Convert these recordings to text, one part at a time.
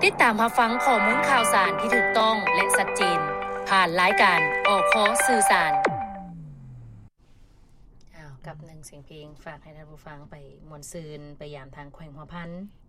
ติดตามรับฟังข้อมูลข่าวสารที่ถูกต้องและชัดเจนผ่านรายการอคสื่อสารกับหนึ่งเสียงเพลงฝากให้ท่านผู้ฟังไปมวนซืนไปยามทางแขวงหัวพัน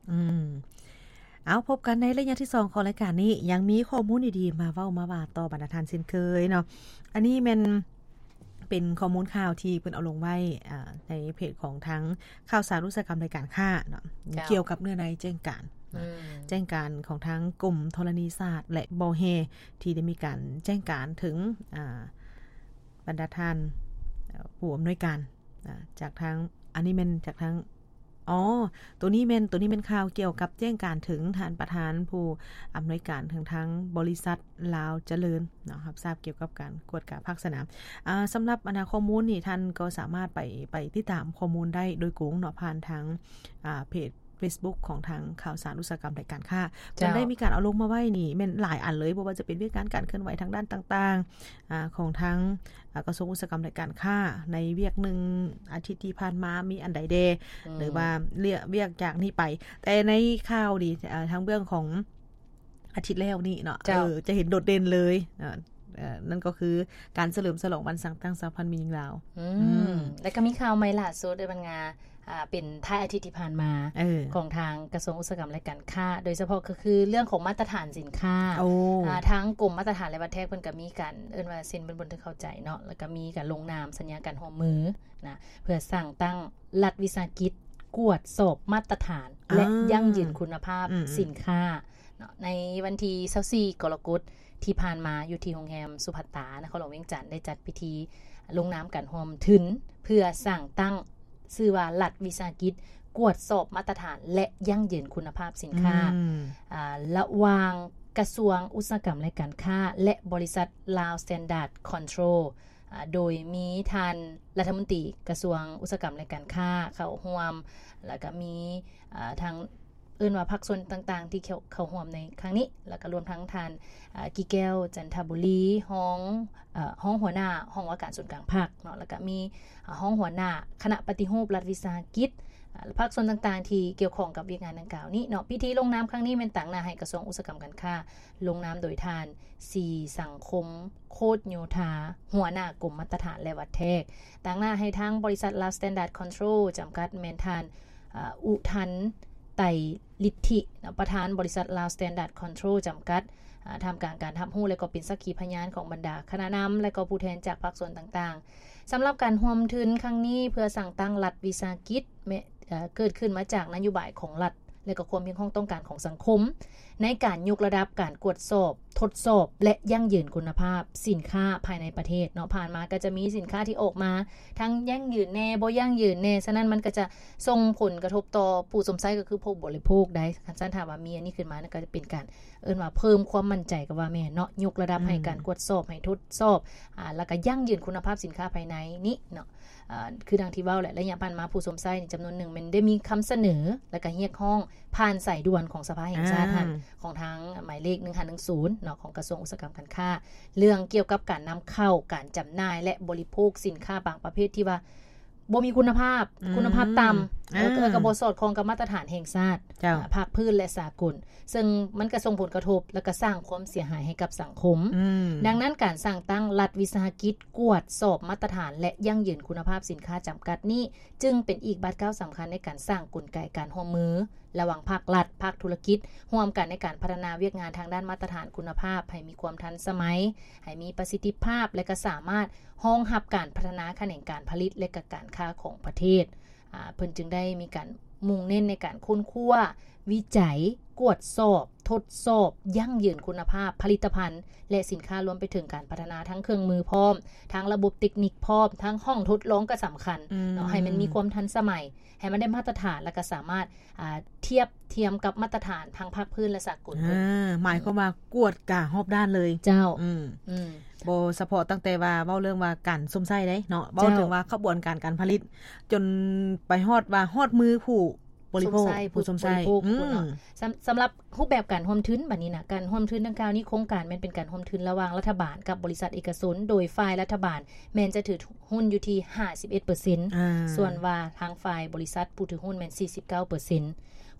เอาพบกันในระยะที่2ของรายการนี้ยังมีข้อมูลดีๆมาเว้ามาว่าต่อบรรณาธิการเช่นเคยเนาะอันนี้เป็นข้อมูลข่าวที่เพิ่นเอาลงไว้ในเพจของทั้งข่าวสารอุตสาหกรรมรายการค้าเนาะเกี่ยวกับเนื้อในแจ้งการของทั้งกรมธรณีศาสตร์และบอเฮที่ได้มีการแจ้งการถึงบรรดาท่านผู้อำนวยการจากทางอันนี้เป็นจากทางตัวนี้เป็นข่าวเกี่ยวกับแจ้งการถึงท่านประธานผู้อำนวยการทั้งบริษัทลาวเจริญเนาะครับทราบเกี่ยวกับการกวดกาภาคสนามสำหรับข้อมูลนี่ท่านก็สามารถไปติดตามข้อมูลได้โดยกรุงเนาะผ่านทางเพจFacebook ของทางข่าวสารอุตสาหกรรมรายการค้ามันได้มีการเอาลงมาไว้นี่แม่นหลายอันเลยบ่ว่าจะเป็นวิธีการเคลื่อนไหวทางด้านต่างๆของทางกระทรวงอุตสาหกรรมรายการค้าในเวียกนึงอาทิตย์ที่ผ่านมามีอันใดเดหรือว่าเวียกจากนี้ไปแต่ในข่าวนี่ทางเรื่องของอาทิตย์แล้วนี่เนาะจะเห็นโดดเด่นเลยนั่นก็คือการเฉลิมฉลองวันตั้งสหพันธ์มีหญิงลาวแล้วก็มีข่าวใหม่ล่าสุดในบรรณาเป็นท้ายอาทิตย์ที่ผ่านมาของทางกระทรวงอุตสาหกรรมและการค้าโดยเฉพาะก็คือเรื่องของมาตรฐานสินค้าทั้งกรมมาตรฐานและประเทศเพิ่นก็มีการเอิ้นว่าเซ็นบนที่เข้าใจเนาะแล้วก็มีการลงนามสัญญาการร่วมมือนะเพื่อสร้างตั้งรัฐวิสาหกิจกวดสอบมาตรฐานและยั่งยืนคุณภาพสินค้าเนาะในวันที่24กรกฎาคมที่ผ่านมาอยู่ที่โรงแรมสุภัตตานครหลวงเวียงจันทน์ได้จัดพิธีลงนามกันร่วมทุนเพื่อสร้างตั้งชื่อว่ารัฐวิสาหกิจกวดสอบมาตรฐานและยั่งยืนคุณภาพสินค้าระหว่างกระทรวงอุตสาหกรรมและการค้าและบริษัท Lao Standard Control โดยมีท่านรัฐมนตรีกระทรวงอุตสาหกรรมและการค้าเข้าร่วมแล้วก็มีทางเอิ้นว่าภาคส่วนต่างๆที่เข้าร่วมในครั้งนี้แล้วก็รวมทั้งท่านกิแก้วจันทบุรีห้องหัวหน้าห้องว่าการส่วนกลางภาคเนาะแล้วก็มีห้องหัวหน้าคณะปฏิรูปรัฐวิสาหกิจภาคส่วนต่างๆที่เกี่ยวข้องกับวิชาการดังกล่าวนี้เนาะพิธีลงนามครั้งนี้เป็นต่างหน้าให้กระทรวงอุตสาหกรรมการค้าลงนามโดยท่านสังคมโคตรโยธาหัวหน้ากรมมาตรฐานและวัดแทกต่างหน้าให้ทางบริษัท Lao Standard Control จำกัดแม่นท่านอุทันไตลิทธิประธานบริษัท Lao Standard Control จำกัดทำการทับหู้และก็เป็นสักขีพยานของบรรดาคณะนำและก็ผู้แทนจากภาคส่วนต่างๆสำหรับการร่วมทุนครั้งนี้เพื่อสั่งตั้งรัฐวิสาหกิจเกิดขึ้นมาจากนโยบายของรัฐและก็ความเพียงต้องการของสังคมในการยกระดับการกวดสอบทดสอบและยั่งยืนคุณภาพสินค้าภายในประเทศเนาะผ่านมาก็จะมีสินค้าที่ออกมาทั้งยั่งยืนแน่บ่ยั่งยืนแน่ฉะนั้นมันก็จะส่งผลกระทบต่อผู้สมใช้ก็คือผู้บริโภคได้คันซั่นถ้าว่ามีอันนี้ขึ้นมาก็จะเป็นการเอิ้นว่าเพิ่มความมั่นใจก็ว่าแม่เนาะยกระดับให้การกวดสอบให้ทดสอบแล้วก็ยั่งยืนคุณภาพสินค้าภายในนี้เนาะคือดังที่เว้าแหละระยะผ่านมาผู้สมใช้จำนวนหนึ่งมันได้มีคำเสนอและก็เรียกร้องผ่านสายด่วนของสภาแห่งชาติของทางหมายเลข1510เนาะของกระทรวงอุตสาหกรรมการค้าเรื่องเกี่ยวกับการนำเข้าการจำหน่ายและบริโภคสินค้าบางประเภทที่ว่าบ่มีคุณภาพต่ำแล้วก็บ่สอดคล้องกับมาตรฐานแห่งชาติภาคพื้นและสากลซึ่งมันก็ส่งผลกระทบและก็สร้างความเสียหายให้กับสังคมดังนั้นการสร้างตั้งรัฐวิสาหกิจกวดสอบมาตรฐานและยั่งยืนคุณภาพสินค้าจำกัดนี้จึงเป็นอีกบัตรก้าวสำคัญในการสร้างกลไกการร่วมมือระหว่างภาครัฐภาคธุรกิจร่วมกันในการพัฒนาเวียกงานทางด้านมาตรฐานคุณภาพให้มีความทันสมัยให้มีประสิทธิภาพและก็สามารถรองรับการพัฒนาแขนงการผลิตและการค้าของประเทศเพิ่นจึงได้มีการมุ่งเน้นในการค้นคว้าวิจัยกวดสอบทดสอบยั่งยืนคุณภาพผลิตภัณฑ์และสินค้ารวมไปถึงการพัฒนาทั้งเครื่องมือพร้อมทั้งระบบเทคนิคพร้อมทั้งห้องทดลองก็สำคัญเนาะให้มันมีความทันสมัยให้มันได้มาตรฐานและก็สามารถเทียมกับมาตรฐานทางภาคพื้นและสากลหมายความว่ากวดกะรอบด้านเลยเจ้าบ่เฉพาะตั้งแต่ว่าเว้าเรื่องว่าการสมไส้ได้เนาะเว้าถึงว่าขบวนการผลิตจนไปฮอดมือผู้บริโภคผู้สมไส้สำหรับรูปแบบการร่วมทุนบัดนี้นะการร่วมทุนดังกล่าวนี้โครงการมันเป็นการร่วมทุนระหว่างรัฐบาลกับบริษัทเอกชนโดยฝ่ายรัฐบาลแม่นจะถือหุ้นอยู่ที่ 51% ส่วนว่าทางฝ่ายบริษัทผู้ถือหุ้นแม่น 49% โค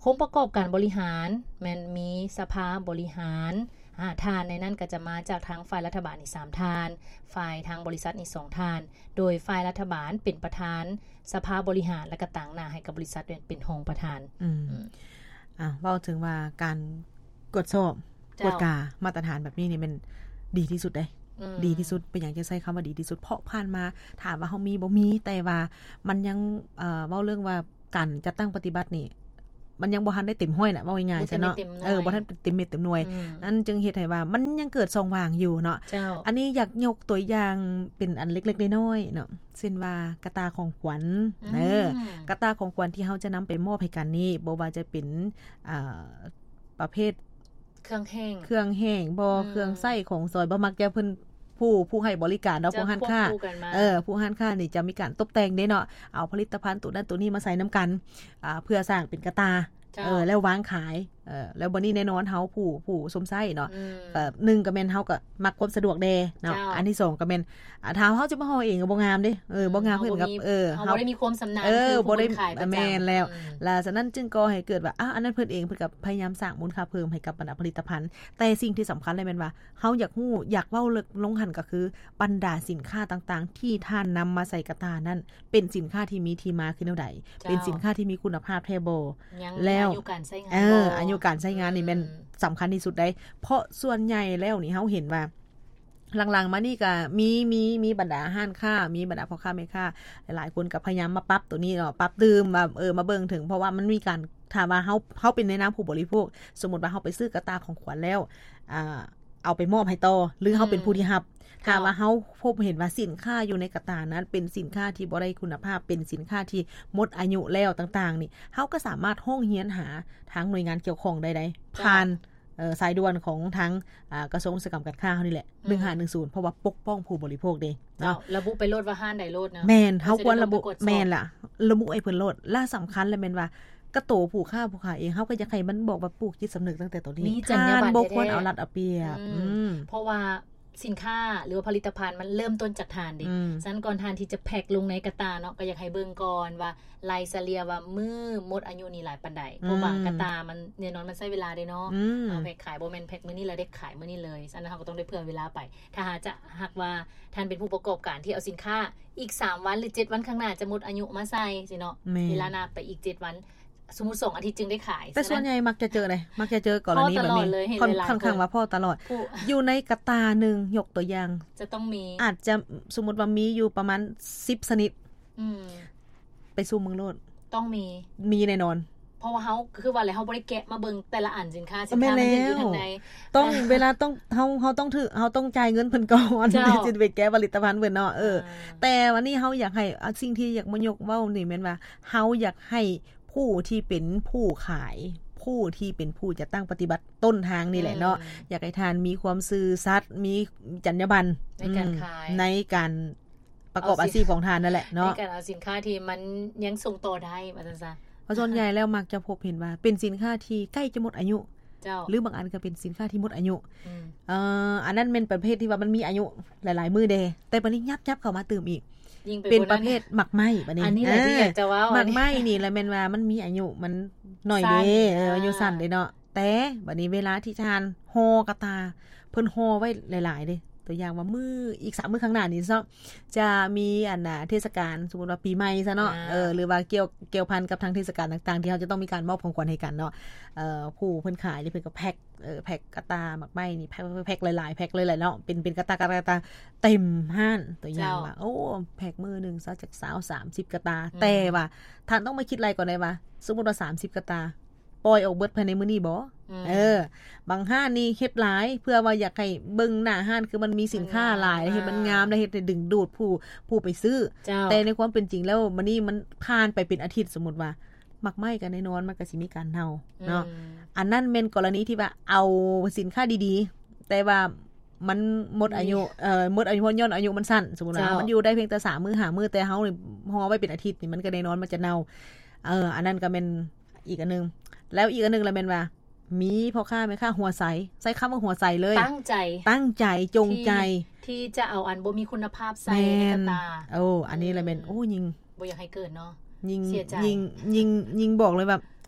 องค์ประกอบการบริหารแม่นมีสภาบริหารทานในนั้นก็จะมาจากทางฝ่ายรัฐบาลอีก3ทานฝ่ายทางบริษัทอีก2ทานโดยฝ่ายรัฐบาลเป็นประธานสภาบริหารและก็ต่างหน้าให้กับบริษัทเป็นรองประธานเว้าถึงว่าการกวดสอบกวดกามาตรฐานแบบนี้นี่มันดีที่สุดเด้ดีที่สุดเป็นอย่างจะใช้คำว่าดีที่สุดเพราะผ่านมาถามว่าเฮามีบ่มีแต่ว่ามันยังเว้าเรื่องว่าการจัดตั้งปฏิบัตินี่มันยังบ่ทันได้เต็มห้อยน่ะว่าง่ายๆซะเนาะบ่ทันเต็มเม็ดเต็มหน่วยนั่นจึงเฮ็ดให้ว่ามันยังเกิดช่องว่างอยู่เนาะอันนี้อยากยกตัวอย่างเป็นอันเล็กๆน้อยๆเนาะเช่นว่ากระตาของขวัญกระตาของขวัญที่เฮาจะนำไปมอบให้กันนี่บ่ว่าจะเป็นประเภทเครื่องแห้งบ่เครื่องใส้ของซอยบ่มักจะเพิ่นผู้ให้บริการเนาะผู้หันค่าผู้หันค่านี่จะมีการตกแต่งเด้เนาะเอาผลิตภัณฑ์ตัวนั้นตัวนี้มาใส่น้ำกันเพื่อสร้างเป็นกระตาแล้ววางขายแล้วบัดนี้แน่นอนเฮาผู้สมไส้เนาะ1ก็แม่นเฮาก็มักความสะดวกแดเนาะอันที่2ก็แม่นถ้าเฮาจะมาห่อเองก็บ่งามเด้บ่งามเพิ่นกับเฮาบ่ได้มีความชำนาญคือบ่ได้ขายประจำแม่นแล้วฉะนั้นจึงก่อให้เกิดว่าอันนั้นเพิ่นเองเพิ่นก็พยายามสร้างมูลค่าเพิ่มให้กับบรรดาผลิตภัณฑ์แต่สิ่งที่สำคัญเลยแม่นว่าเฮาอยากฮู้อยากเว้าลึกลงหั่นก็คือบรรดาสินค้าต่างๆที่ท่านนำมาใส่กระตานั้นเป็นสินค้าที่มีที่มาคือแนวใดเป็นสินค้าที่มีคุณภาพแท้บ่แล้วอายุการใช้งานอายุการใช้งานนี่แม่นสำคัญที่สุดได้เพราะส่วนใหญ่แล้วนี่เฮาเห็นว่าหลังๆมานี่ก็มีบรรดาห้านค้ามีบรรดาพ่อค้าแม่ค้าหลายๆคนก็พยายามมาปรับตัวนี้เนาะปรับดื่มมาเบิ่งถึงเพราะว่ามันมีการถ้าว่าเฮาเป็นในนามผู้บริโภคสมมุติว่าเฮาไปซื้อกระตาของขวัญแล้วเอาไปมอบให้ต่อหรือเฮาเป็นผู้ที่รับถ้าว่าเฮาพบเห็นว่าสินค้าอยู่ในกระตานั้นเป็นสินค้าที่บ่ได้คุณภาพเป็นสินค้าที่หมดอายุแล้วต่างๆนี่เฮาก็สามารถร้องเรียนหาทางหน่วยงานเกี่ยวข้องได้ผ่านสายด่วนของทางกระทรวงอุตสาหกรรมการค้าเฮานี่แหละ1510เพราะว่าปกป้องผู้บริโภคเด้เนาะระบุไปโลดว่าห้านใดโลดนะแม่นเฮาควรระบุแม่นล่ะระบุไอ้เพิ่นโลดและสำคัญเลยแม่นว่ากระโตผู้ค้าผู้ขายเองเฮาก็อยากให้มันบอกว่าปลูกจิตสำนึกตั้งแต่ตอนนี้จรรยาบรรณบ่ควรเอารัดเอาเปรียบเพราะว่าสินค้าหรือว่าผลิตภัณฑ์มันเริ่มต้นจากทานดิฉะนั้นก่อนทานที่จะแพ็คลงในกระตาเนาะก็อยากให้เบิ่งก่อนว่าไลซาเลียว่ามื้อหมดอายุนี่หลายปานใดเพราะว่ากระตามันแน่นอนมันใช้เวลาเด้เนาะแพ็คขายบ่แม่นแพ็คมื้อนี้แล้วได้ขายมื้อนี้เลยฉะนั้นเฮาก็ต้องได้เผื่อเวลาไปถ้าหากว่าท่านเป็นผู้ประกอบการที่เอาสินค้าอีก3วันหรือ7วันข้างหน้าจะหมดอายุมาใส่สิเนาะเวลานับไปอีก7วันสมมุติ2อาทิตย์จึงได้ขายแต่ส่วนใหญ่มักจะเจอเลยมักจะเจอกรณีแบบนี้ค่อนข้างว่าพ่อตลอดอยู่ในกระตานึงยกตัวอย่างจะต้องมีอาจจะสมมุติว่ามีอยู่ประมาณ10ชนิดไปซูมเมืองโลดต้องมีแน่นอนเพราะว่าเฮาคือว่าอะไรเฮาบ่ได้แกะมาเบิ่งแต่ละอันสินค้ามันอยู่ทางใดต้องเวลาต้องเฮาต้องเฮาต้องจ่ายเงินเพิ่นก่อนถึงจะไปแกะผลิตภัณฑ์เพิ่นเนาะแต่วันนี้เฮาอยากให้สิ่งที่อยากมายกเว้านี่แม่นว่าเฮาอยากให้ผู้ที่เป็นผู้ขายผู้ที่เป็นผู้จะตั้งปฏิบัติต้นทางนี่แหละเนาะอยากให้ทานมีความซื่อสัตย์มีจรรยาบรรณในการขายในการประกอบอาชีพของทานนั่นแหละเนาะในการเอาสินค้าที่มันยังส่งต่อได้ว่าซั่นซะเพราะส่วนใหญ่แล้วมักจะพบเห็นว่าเป็นสินค้าที่ใกล้จะหมดอายุหรือบางอันก็เป็นสินค้าที่หมดอายุอันนั้นเป็นประเภทที่ว่ามันมีอายุหลายๆมื้อเด้แต่บัดนี้ยับเข้ามาเติมอีกเป็นประเภทหมักไหม้บัดนี้อันนี้แหละที่อยากจะเว้าหมักไหม้นี่แหละแม่นว่ามันมีอายุมันน้อยเด้อายุสั้นเด้เนาะแต่บัดนี้เวลาที่ทานห่อกระตาเพิ่นห่อไว้หลายๆเด้ตัวอย่างว่าอีก3มื้อข้างหน้านี้จะมีเทศกาลสมมุติว่าปีใหม่ซะเนาะหรือว่าเกี่ยวพันกับทางเทศกาลต่างๆที่เราจะต้องมีการมอบของขวัญให้กันเนาะผู้เพิ่นขายนี่เพิ่นก็แพ็คกระตาหมักไหม้นี่แพ็คหลายๆแพ็คเลยแหละเนาะเป็นกระตาเต็มห้านตัวอย่างว่าโอ้แพ็คมื้อนึงซะจาก20-30กระตาแต่ว่าท่านต้องมาคิดอะไรก่อนได้ว่าสมมุติว่า30กระตาปล่อยออกเบิดภายในมื้อนี้บ่บางห้านนี่เฮ็ดหลายเพื่อว่าอยากให้เบิ่งหน้าห้านคือมันมีสินค้าหลายเฮ็ดมันงามและเฮ็ดให้ดึงดูดผู้ไปซื้อแต่ในความเป็นจริงแล้วมื้อนี้มันผ่านไปเป็นอาทิตย์สมมุติว่ามักไหม้กันแน่นอนมันก็สิมีการเน่าเนาะอันนั้นเป็นกรณีที่ว่าเอาสินค้าดีๆแต่ว่ามันหมดอายุหมดอายุย้อนอายุมันสั้นสมมุติว่ามันอยู่ได้เพียงแต่3มื้อ5มื้อแต่เฮานี่ห่อไว้เป็นอาทิตย์นี่มันก็แน่นอนมันจะเน่าอันนั้นก็เป็นอีกอันนึงแล้วอีกอันนึงละแม่นว่ามีพ่อค้าแม่ค้าหัวใสคำว่าหัวใสเลยตั้งใจจงใจที่จะเอาอันบ่มีคุณภาพใส่ในกระตาอันนี้ละแม่นยิงบ่อยากให้เกิดเนาะยิงบอกเลยแบบ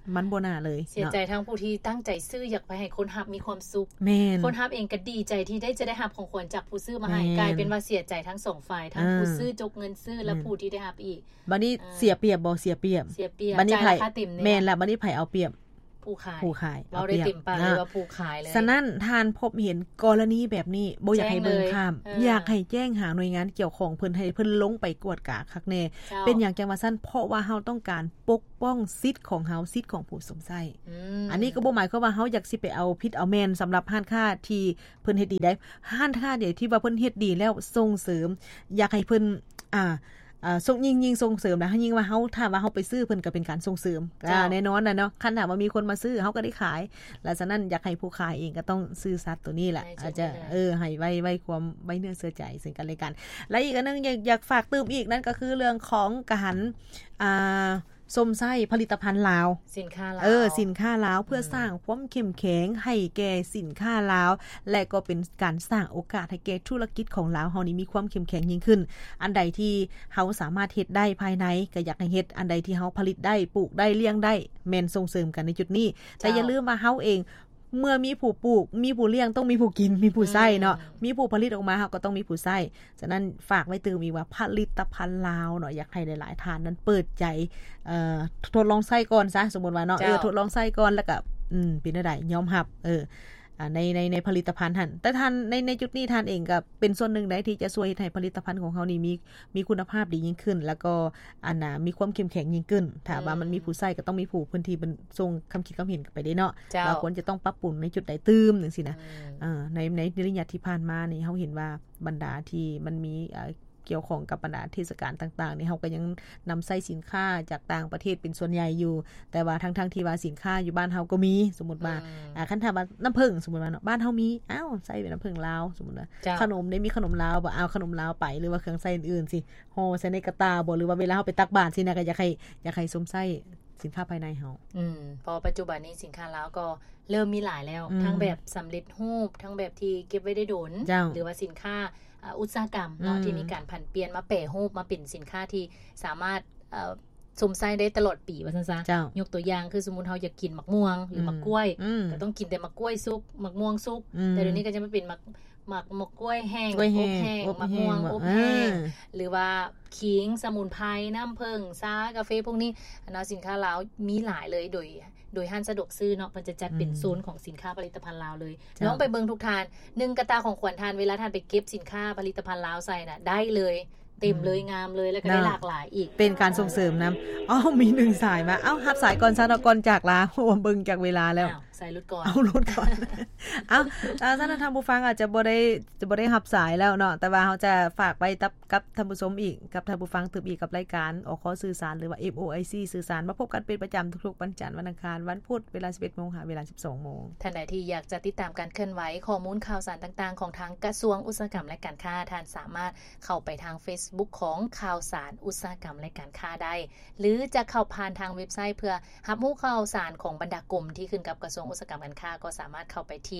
มันบ่น่าเลยเสียใจทั้งผู้ที่ตั้งใจซื้ออยากไปให้คนรับมีความสุขคนรับเองก็ดีใจที่ได้จะได้รับของขวัญจากผู้ซื้อมาให้กลายเป็นว่าเสียใจทั้ง2ฝ่ายทั้งผู้ซื้อจกเงินซื้อและผู้ที่ได้รับอีกบัดนี้เสียเปรียบบ่เสียเปรียบบัดนี้ไผแม่นล่ะบัดนี้ไผเอาเปรียบผู้ขายเราได้ติ่มปากเลยว่าผู้ขายเลยฉะนั้นท่านพบเห็นกรณีแบบนี้บ่อยากให้เบิ่งข้ามอยากให้แจ้งหาหน่วยงานเกี่ยวข้องเพิ่นให้เพิ่นลงไปกวดกาคักแน่เป็นอย่างจังว่าซั่นเพราะว่าเฮาต้องการปกป้องสิทธิ์ของเฮาสิทธิ์ของผู้สมใช้อันนี้ก็บ่หมายความว่าเฮาอยากสิไปเอาผิดเอาแม่นสำหรับร้านค้าที่เพิ่นเฮ็ดดีได้ร้านค้าเดี๋ยวที่ว่าเพิ่นเฮ็ดดีแล้วส่งเสริมอยากให้เพิ่นส่งยิ่งส่งเสริมนะยิ่งว่าเฮาถ้าว่าเฮาไปซื้อเพิ่นก็เป็นการส่งเสริมแน่นอนน่ะเนาะคันถ้าว่ามีคนมาซื้อเฮาก็ได้ขายแล้วฉะนั้นอยากให้ผู้ขายเองก็ต้องซื่อสัตย์ตัวนี้แหละอาจจะให้ไว้ความไว้เนื้อเชื่อใจซึ่งกันและกันและอีกอันนึงอยากฝากเติมอีกนั่นก็คือเรื่องของการส้มไส้ผลิตภัณฑ์ลาวสินค้าลาวสินค้าลาวเพื่อสร้างความเข้มแข็งให้แก่สินค้าลาวและก็เป็นการสร้างโอกาสให้แก่ธุรกิจของลาวเฮานี่มีความเข้มแข็งยิ่งขึ้นอันใดที่เฮาสามารถเฮ็ดได้ภายในก็อยากให้เฮ็ดอันใดที่เฮาผลิตได้ปลูกได้เลี้ยงได้แม่นส่งเสริมกันในจุดนี้แต่อย่าลืมว่าเฮาเองเมื่อมีผู้ปลูกมีผู้เลี้ยงต้องมีผู้กินมีผู้ใช้เนาะมีผู้ผลิตออกมาเฮาก็ต้องมีผู้ใช้ฉะนั้นฝากไว้ตื่มอีกว่าผลิตภัณฑ์ลาวเนาะอยากให้หลายๆท่านนั้นเปิดใจทดลองใช้ก่อนซะสมมุติว่าเนาะทดลองใช้ก่อนแล้วก็เป็นได้ยอมรับในผลิตภัณฑ์ท่านแต่ท่านในจุดนี้ท่านเองก็เป็นส่วนหนึ่งได้ที่จะช่วยให้ผลิตภัณฑ์ของเฮานี่มีคุณภาพดียิ่งขึ้นแล้วก็มีความเข้มแข็งยิ่งขึ้นถ้าว่ามันมีผู้ใช้ก็ต้องมีผู้พื้นที่เป็นส่งคำคิดความเห็นไปได้เนาะเราควรจะต้องปรับปรุงในจุดใดตื้มจังซี่นะในระยะที่ผ่านมานี่เฮาเห็นว่าบรรดาที่มันมีเกี่ยวของกับบรรดาเทศกาลต่างๆนี่เฮาก็ยังนำใส่สินค้าจากต่างประเทศเป็นส่วนใหญ่อยู่แต่ว่าทั้งที่ว่าสินค้าอยู่บ้านเฮาก็มีสมมุติว่าคันถ้าว่าน้ำผึ้งสมมุติว่าเนาะบ้านเฮามีใส่เป็นน้ำผึ้งลาวสมมุติว่าขนมได้มีขนมลาวบ่เอาขนมลาวไปหรือว่าเครื่องใส่อื่นๆสิห่อใส่ในกระตาบ่หรือว่าเวลาเฮาไปตักบาตรสินะก็อยากให้สมใส่สินค้าภายในเฮาพอปัจจุบันนี้สินค้าลาวก็เริ่มมีหลายแล้วทั้งแบบสำเร็จรูปทั้งแบบที่เก็บไว้ได้โดนหรือว่าสินค้าอุตสาหกรรมเนาะที่มีการผันเปลี่ยนมาแปรรูปมาเป็นสินค้าที่สามารถสมไส้ได้ตลอดปีว่าซั่นซะยกตัวอย่างคือสมมุติเฮาอยากกินมะม่วงหรือมะกล้วยก็ต้องกินแต่มะกล้วยสุกมะม่วงสุกแต่เดี๋ยวนี้ก็จะมาเป็นมะกล้วยแห้งอบแห้งมะม่วงอบแห้งหรือว่าขิงสมุนไพรน้ำผึ้งชากาแฟพวกนี้เนาะสินค้าลาวมีหลายเลยโดยห้างสะดวกซื้อเนาะมันจะจัดเป็นโซนของสินค้าผลิตภัณฑ์ลาวเลยลองไปเบิ่งทุกทาน1กระตาของขวัญทานเวลาทานไปเก็บสินค้าผลิตภัณฑ์ลาวใส่น่ะได้เลยเต็มเลยงามเลยแล้วก็ได้หลากหลายอีกเป็นการส่งเสริมนำมี1สายมารับสายก่อนซะก่อนจากลาเพราะว่าเบิ่งจากเวลาแล้วใส่รถก่อนรถก่อนท่านผู้ฟังอาจจะบ่ได้รับสายแล้วเนาะแต่ว่าเฮาจะฝากไปกับท่านผู้ชมอีกกับท่านผู้ฟังตึบอีกกับรายการอขสื่อสารหรือว่า MOIC สื่อสารมาพบกันเป็นประจำทุกๆวันจันทร์วันอังคารวันพุธเวลา 11:00 นเวลา 12:00 นท่านใดที่อยากจะติดตามการเคลื่อนไหวข้อมูลข่าวสารต่างๆของทางกระทรวงอุตสาหกรรมและการค้าท่านสามารถเข้าไปทาง Facebook ของข่าวสารอุตสาหกรรมและการค้าได้หรือจะเข้าผ่านทางเว็บไซต์เพื่อรับรู้ข่าวสารของบรรดากรมที่ขึ้นกับกระทรวงอุตสาหกรรมการค้าก็สามารถเข้าไปที่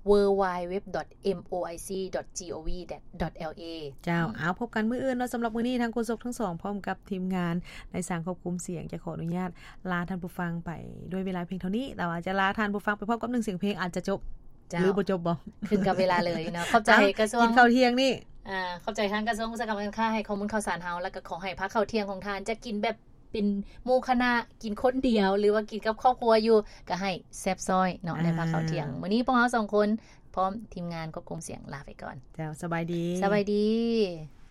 www.moic.gov.la เจ้าพบกันมื้ออื่นเนาะสำหรับมื้อนี้ทางโฆษกทั้ง2พร้อมกับทีมงานในสางควบคุมเสียงจะขออนุญาตลาท่านผู้ฟังไปด้วยเวลาเพียงเท่านี้แต่ว่าจะลาท่านผู้ฟังไปพร้อมกับ1เสียงเพลงอาจจะจบหรือบ่จบบ่ขึ้นกับเวลาเลยเนาะเข้าใจกระทรวงกินข้าวเที่ยงนี่เข้าใจทางกระทรวงอุตสาหกรรมการค้าให้ข้อมูลข่าวสารเฮาแล้วก็ขอให้พักข้าวเที่ยงของทานจะกินแบบเป็นหมู่คณะกินคนเดียวหรือว่ากินกับครอบครัวอยู่ก็ให้แซ่บซ้อยเนาะในพักข้าวเที่ยงมื้อนี้พวกเรา2คนพร้อมทีมงานควบคุมเสียงลาไปก่อนเจ้าสบายดีสบายดี